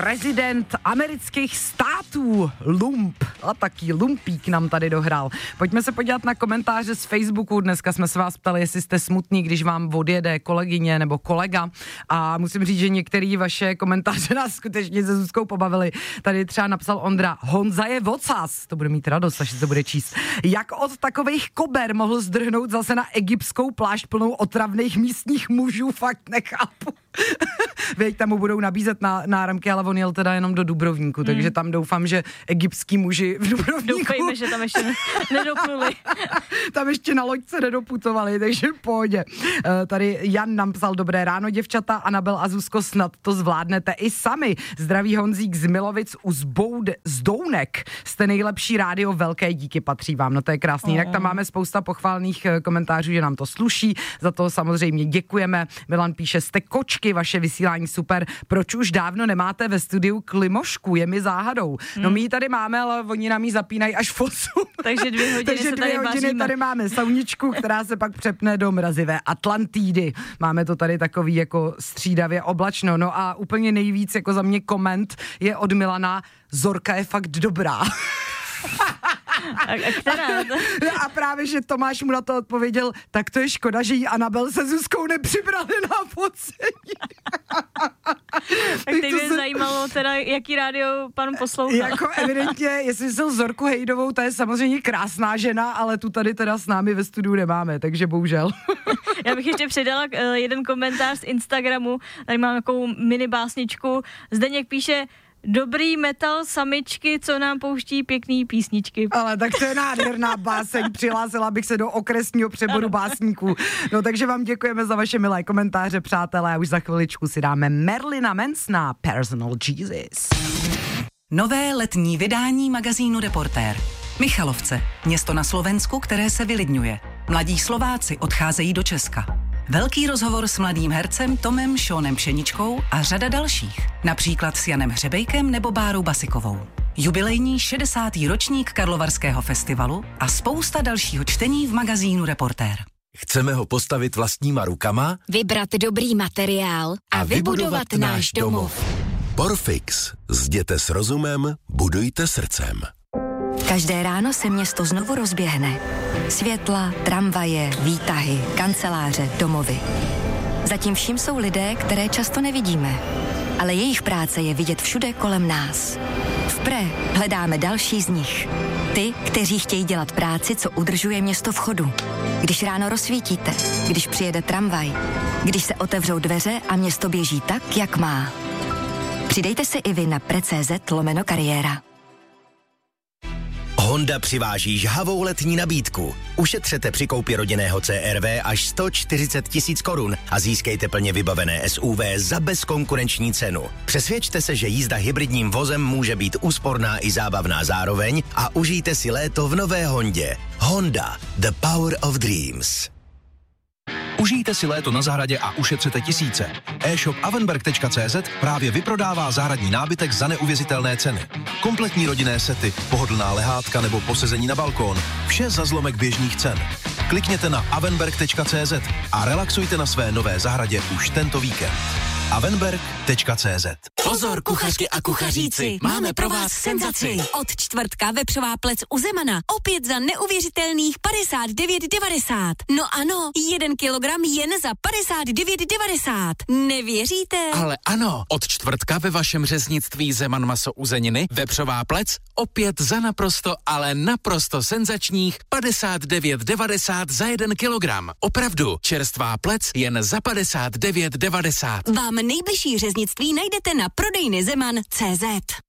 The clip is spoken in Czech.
prezident amerických států, lump, a taky lumpík nám tady dohrál. Pojďme se podívat na komentáře z Facebooku. Dneska jsme se vás ptali, jestli jste smutný, když vám odjede kolegyně nebo kolega, a musím říct, že některé vaše komentáře nás skutečně se Zuzkou pobavili. Tady třeba napsal Ondra: Honza je vocas, to bude mít radost, až se to bude číst. Jak od takových kober mohl zdrhnout zase na egyptskou plášť plnou otravných místních mužů, fakt nechápu. Věď, tam mu budou nabízet náramky, ale on jel teda jenom do Dubrovníku, takže tam doufám, že egyptský muži v Dubrovníku... Doufejme, že tam ještě nedopluli. Tam ještě na loďce nedoputovali, takže v pohodě. Tady Jan nám psal: dobré ráno, děvčata, Anabel a Zuzko, snad to zvládnete i sami. Zdraví Honzík z Milovic u Zdounek. Jste nejlepší rádio, velké díky patří vám. No to je krásný. Jinak tam máme spousta pochválných komentářů, že nám to sluší. Za to samozřejmě děkujeme. Milan píše: jste kočky, vaše vysílání super. Proč už dávno nemáte ve studiu klimošku? Je mi záhadou. No my ji tady máme, ale oni nám ji zapínají až v 8. Takže 2 hodiny Takže se 2 tady hodiny vaříme. tady máme sauničku, která se pak přepne do mrazivé Atlantídy. Máme to tady takový jako střídavě oblačno. No a úplně nejvíc jako za mě koment je od Milana: Zorka je fakt dobrá. A která? A právě, že Tomáš mu na to odpověděl: tak to je škoda, že jí Anabel se Zuzkou nepřibrali na focení. Tak teď mě zajímalo teda, jaký rádio pan poslouchal. Jako evidentně, jestli jsi Zorku Hejdovou, ta je samozřejmě krásná žena, ale tu tady teda s námi ve studiu nemáme, takže bohužel. Já bych ještě přidala jeden komentář z Instagramu, tady mám takovou mini básničku. Zdeněk píše: dobrý metal samičky, co nám pouští pěkný písničky. Ale tak to je nádherná báseň, přihlásila bych se do okresního přeboru básníků. No takže vám děkujeme za vaše milé komentáře, přátelé, a už za chviličku si dáme Marilina Mansona, Personal Jesus. Nové letní vydání magazínu Reportér. Michalovce, město na Slovensku, které se vylidňuje. Mladí Slováci odcházejí do Česka. Velký rozhovor s mladým hercem Tomem Šónem Pšeničkou a řada dalších. Například s Janem Hřebejkem nebo Bárou Basikovou. Jubilejní 60. ročník Karlovarského festivalu a spousta dalšího čtení v magazínu Reportér. Chceme ho postavit vlastníma rukama, vybrat dobrý materiál a vybudovat náš domov. Porfix. Zděte s rozumem, budujte srdcem. Každé ráno se město znovu rozběhne. Světla, tramvaje, výtahy, kanceláře, domovy. Zatím vším jsou lidé, které často nevidíme, ale jejich práce je vidět všude kolem nás. V Pre hledáme další z nich. Ty, kteří chtějí dělat práci, co udržuje město v chodu. Když ráno rozsvítíte, když přijede tramvaj, když se otevřou dveře a město běží tak, jak má. Přidejte si i vy na pre.cz/kariéra. Honda přiváží žhavou letní nabídku. Ušetřete při koupi rodinného CR-V až 140 000 korun a získejte plně vybavené SUV za bezkonkurenční cenu. Přesvědčte se, že jízda hybridním vozem může být úsporná i zábavná zároveň a užijte si léto v nové Hondě. Honda, the power of dreams. Užijte si léto na zahradě a ušetřete tisíce. E-shop avenberg.cz právě vyprodává zahradní nábytek za neuvěřitelné ceny. Kompletní rodinné sety, pohodlná lehátka nebo posezení na balkón. Vše za zlomek běžných cen. Klikněte na avenberg.cz a relaxujte na své nové zahradě už tento víkend. avenberg.cz. Pozor, kuchařky a kuchaříci, máme pro vás senzaci. Od čtvrtka vepřová plec u Zemana. Opět za neuvěřitelných 59,90. No ano, 1 kilogram jen za 59,90. Nevěříte? Ale ano, od čtvrtka ve vašem řeznictví Zeman maso uzeniny vepřová plec opět za naprosto, ale naprosto senzačních 59,90 za 1 kilogram. Opravdu, čerstvá plec jen za 59,90. Vám nejbližší řeznictví najdete na prodejny Zeman.cz.